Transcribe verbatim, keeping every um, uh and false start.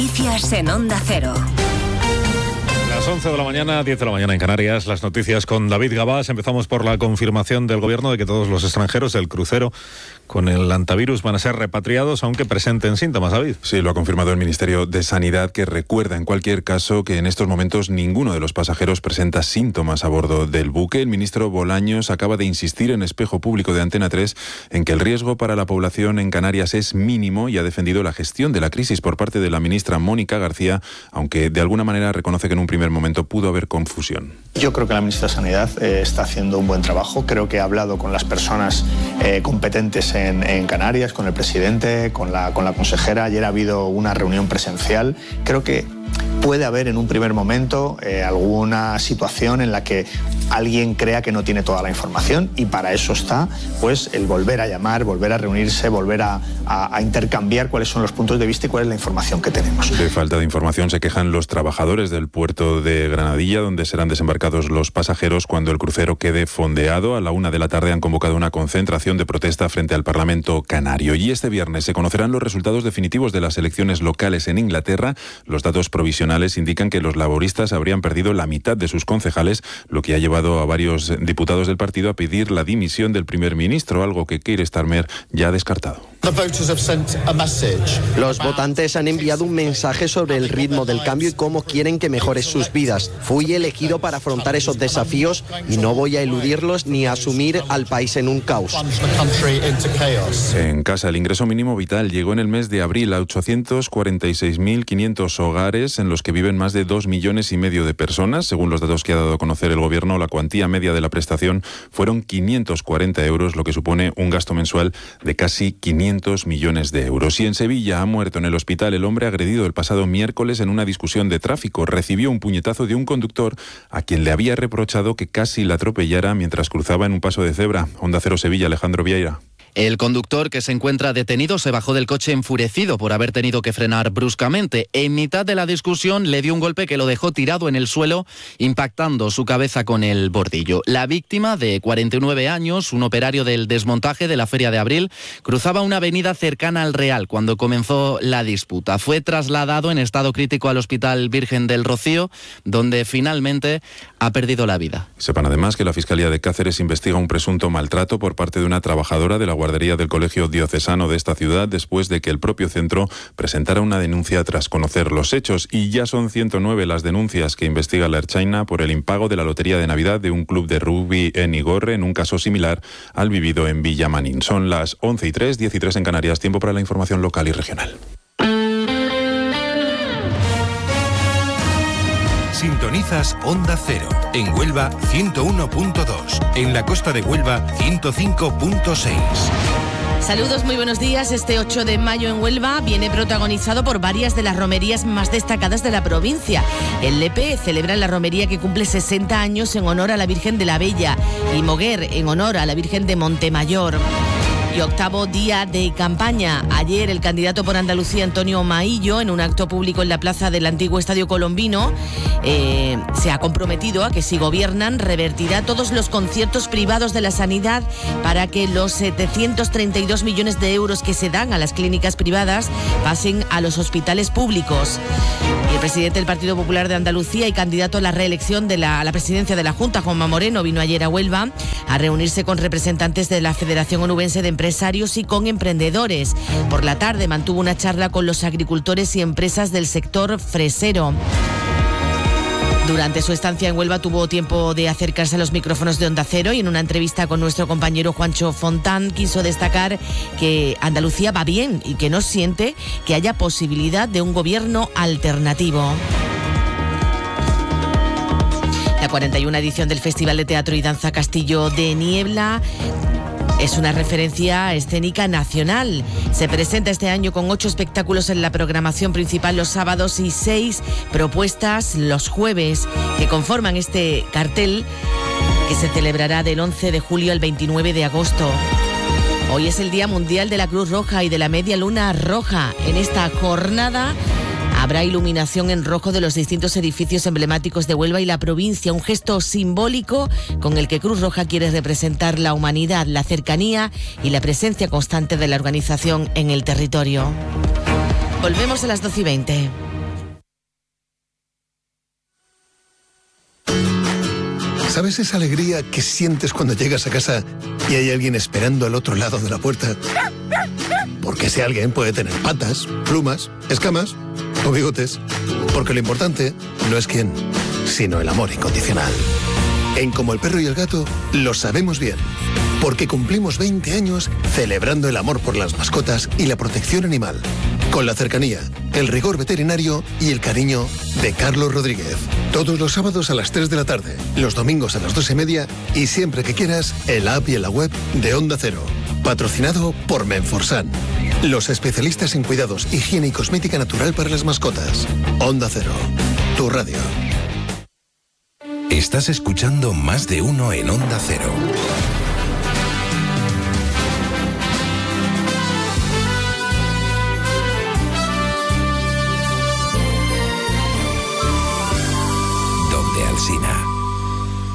Noticias en Onda Cero. Las once de la mañana, diez de la mañana en Canarias, las noticias con David Gabás. Empezamos por la confirmación del Gobierno de que todos los extranjeros del crucero con el hantavirus van a ser repatriados, aunque presenten síntomas, David. Sí, lo ha confirmado el Ministerio de Sanidad, que recuerda en cualquier caso que en estos momentos ninguno de los pasajeros presenta síntomas a bordo del buque. El ministro Bolaños acaba de insistir en Espejo Público de Antena tres en que el riesgo para la población en Canarias es mínimo y ha defendido la gestión de la crisis por parte de la ministra Mónica García, aunque de alguna manera reconoce que en un primer momento pudo haber confusión. Yo creo que la ministra de Sanidad eh, está haciendo un buen trabajo. Creo que ha hablado con las personas eh, competentes en, en Canarias, con el presidente, con la, con la consejera. Ayer ha habido una reunión presencial. Creo que puede haber en un primer momento eh, alguna situación en la que alguien crea que no tiene toda la información, y para eso está pues el volver a llamar, volver a reunirse, volver a, a, a intercambiar cuáles son los puntos de vista y cuál es la información que tenemos. De falta de información se quejan los trabajadores del puerto de Granadilla, donde serán desembarcados los pasajeros cuando el crucero quede fondeado. A la una de la tarde han convocado una concentración de protesta frente al Parlamento canario. Y este viernes se conocerán los resultados definitivos de las elecciones locales en Inglaterra. Los datos provisionales indican que los laboristas habrían perdido la mitad de sus concejales, lo que ha llevado a varios diputados del partido a pedir la dimisión del primer ministro, algo que Keir Starmer ya ha descartado. Los votantes han enviado un mensaje sobre el ritmo del cambio y cómo quieren que mejore sus vidas. Fui elegido para afrontar esos desafíos y no voy a eludirlos ni a asumir al país en un caos. En casa, el ingreso mínimo vital llegó en el mes de abril a ochocientos cuarenta y seis mil quinientos hogares, en los que viven más de dos millones y medio de personas. Según los datos que ha dado a conocer el Gobierno, la cuantía media de la prestación fueron quinientos cuarenta euros, lo que supone un gasto mensual de casi quinientos millones de euros. Y en Sevilla ha muerto en el hospital el hombre agredido el pasado miércoles en una discusión de tráfico. Recibió un puñetazo de un conductor a quien le había reprochado que casi la atropellara mientras cruzaba en un paso de cebra. Onda Cero Sevilla, Alejandro Vieira. El conductor, que se encuentra detenido, se bajó del coche enfurecido por haber tenido que frenar bruscamente. En mitad de la discusión le dio un golpe que lo dejó tirado en el suelo, impactando su cabeza con el bordillo. La víctima, de cuarenta y nueve años, un operario del desmontaje de la Feria de Abril, cruzaba una avenida cercana al Real cuando comenzó la disputa. Fue trasladado en estado crítico al Hospital Virgen del Rocío, donde finalmente ha perdido la vida. Sepan además que la Fiscalía de Cáceres investiga un presunto maltrato por parte de una trabajadora de la guardería del Colegio Diocesano de esta ciudad, después de que el propio centro presentara una denuncia tras conocer los hechos. Y ya son ciento nueve las denuncias que investiga la Ertzaintza por el impago de la lotería de Navidad de un club de rugby en Igorre, en un caso similar al vivido en Villamanín. Son las once y tres, diez y tres en Canarias. Tiempo para la información local y regional. Sintonizas Onda Cero. En Huelva, ciento uno punto dos. En la costa de Huelva, ciento cinco punto seis. Saludos, muy buenos días. Este ocho de mayo en Huelva viene protagonizado por varias de las romerías más destacadas de la provincia. El Lepe celebra la romería que cumple sesenta años en honor a la Virgen de la Bella, y Moguer en honor a la Virgen de Montemayor. Y octavo día de campaña. Ayer el candidato por Andalucía, Antonio Maillo, en un acto público en la plaza del antiguo Estadio Colombino, eh, se ha comprometido a que si gobiernan revertirá todos los conciertos privados de la sanidad para que los setecientos treinta y dos millones de euros que se dan a las clínicas privadas pasen a los hospitales públicos. Y el presidente del Partido Popular de Andalucía y candidato a la reelección de la, a la presidencia de la Junta, Juanma Moreno, vino ayer a Huelva a reunirse con representantes de la Federación Onubense de Empresarios y con emprendedores. Por la tarde mantuvo una charla con los agricultores y empresas del sector fresero. Durante su estancia en Huelva tuvo tiempo de acercarse a los micrófonos de Onda Cero, y en una entrevista con nuestro compañero Juancho Fontán quiso destacar que Andalucía va bien y que no siente que haya posibilidad de un gobierno alternativo. La cuarenta y una edición del Festival de Teatro y Danza Castillo de Niebla es una referencia escénica nacional. Se presenta este año con ocho espectáculos en la programación principal los sábados y seis propuestas los jueves, que conforman este cartel que se celebrará del once de julio al veintinueve de agosto. Hoy es el Día Mundial de la Cruz Roja y de la Media Luna Roja. En esta jornada habrá iluminación en rojo de los distintos edificios emblemáticos de Huelva y la provincia, un gesto simbólico con el que Cruz Roja quiere representar la humanidad, la cercanía y la presencia constante de la organización en el territorio. Volvemos a las doce y veinte. ¿Sabes esa alegría que sientes cuando llegas a casa y hay alguien esperando al otro lado de la puerta? Porque ese alguien puede tener patas, plumas, escamas o bigotes. Porque lo importante no es quién, sino el amor incondicional. En Como el Perro y el Gato lo sabemos bien. Porque cumplimos veinte años celebrando el amor por las mascotas y la protección animal. Con la cercanía, el rigor veterinario y el cariño de Carlos Rodríguez. Todos los sábados a las tres de la tarde, los domingos a las dos y media y siempre que quieras, en la app y en la web de Onda Cero. Patrocinado por Menforsan. Los especialistas en cuidados, higiene y cosmética natural para las mascotas. Onda Cero, tu radio. Estás escuchando Más de Uno en Onda Cero. Donde Alsina.